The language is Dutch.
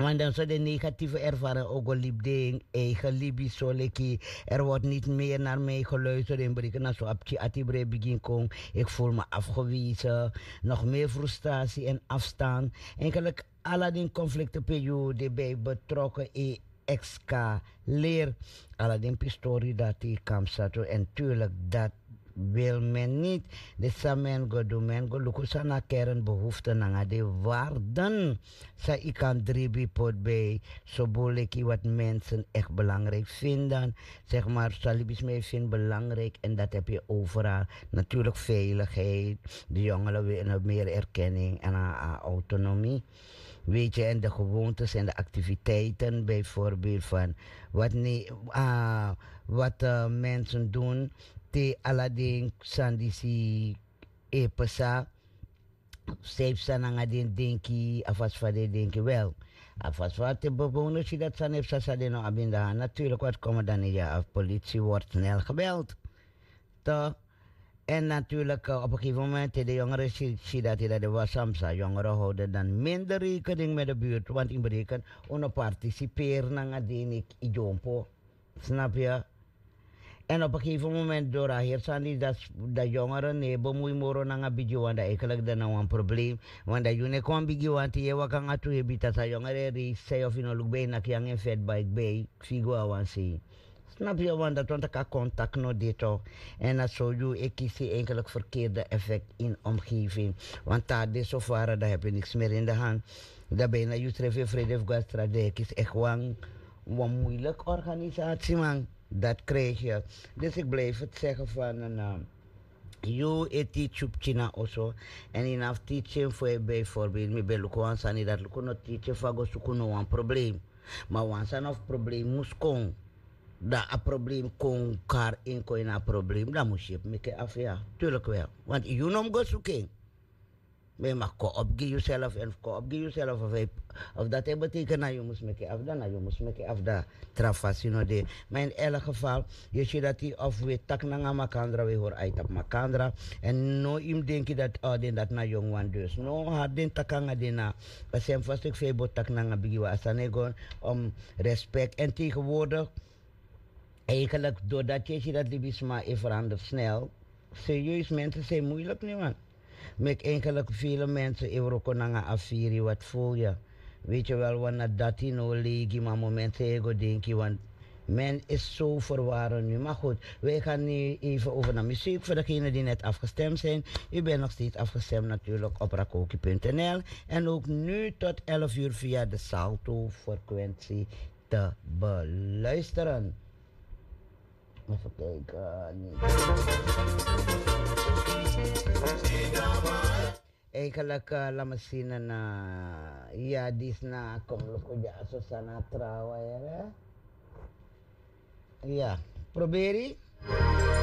Want dan zou de negatieve ervaring ook wel liep ding, eigen libi zo leki. Er wordt niet meer naar mij geluisterd in Burkina zo op atibre begin kon. Ik voel me afgewezen. Nog meer frustratie en afstand. Eigenlijk alle die conflictenperiode bij betrokken escaleer. Alle die pistori dat die kamp zat. En tuurlijk dat wil men niet. De samen go do men go lukusa na kernbehoeften na de waarden. Sa ik kan drie pot bij zo boleki wat mensen echt belangrijk vinden. Zeg maar, salibis mee vindt belangrijk en dat heb je overal. Natuurlijk veiligheid, de jongeren willen meer erkenning en autonomie. Weet je, en de gewoontes en de activiteiten, bijvoorbeeld van wat mensen doen, te alading sandisi epesa, safe sananga den denki, afas van de denki wel. Afas wat de bewoners die dat zijn, heeft ze no abinda. Natuurlijk, wat komen dan in ja, politie wordt snel gebeld. Toch? En natuurlijk op een gegeven moment de jongeren zien dat de wasamsa jongeren houden dan minder rekening met de buurt, want in bereken ono participeren aan die idioompo. Snap je? En op een gegeven moment door hier zijn die dat jongeren nee bemoei moro na bigi wanda eigenlijk dan nou een probleem want dat jullie kwam bigi want je wakang atu hebita sa jongeren ri say of ino lugbe na kiyang in fed bike bay figo awansi. Snap je, want dat want ik contact no dito. En dat zo je ik zie eigenlijk verkeerde effect in omgeving. Want daar is zo ver, daar heb je niks meer in de hand. Dat ben je je treft vrede of gastra, dat is echt een moeilijke organisatie man. Dat krijg je. Dus ik blijf het zeggen van een you teach op China also en in af teaching voor bijvoorbeeld me beluko sani dat luko no teach fago sukuno een probleem. Maar wansan of probleem moest komen. Dat een probleem kon kar in kon een probleem, dan moet je het af ja, tuurlijk wel. Want je noemt go zoeken. Maar je mag opgeven jezelf en opgeven jezelf of dat betekent dat je moet maken af dan, je moet maken af dat trafasino de. Maar in elk geval, je ziet dat die of we tak na makandra we hoor uit op makandra en no im denk dat den dat na jong wan dus. No had den takanga dena. Pas hem vast ik veel tak na bigiwa asanegon om respect en tegenwoordig eigenlijk doordat je ziet dat Libisma verandert snel. Serieus, mensen zijn moeilijk nu man. Met eigenlijk vele mensen Eurokonanga afiri, wat voel je? Weet je wel, wanneer dat in olegi, maar momenten ego denk je, want men is zo verwarrend nu. Maar goed, wij gaan nu even over naar muziek voor degenen die net afgestemd zijn. U bent nog steeds afgestemd natuurlijk op rakoki.nl en ook nu tot 11 uur via de Salto-frequentie te beluisteren. Even kijken. Eigenlijk, laat me zien, ja, die is na, kom, ja, zo sana trouwen, ja. Ja, probeer je?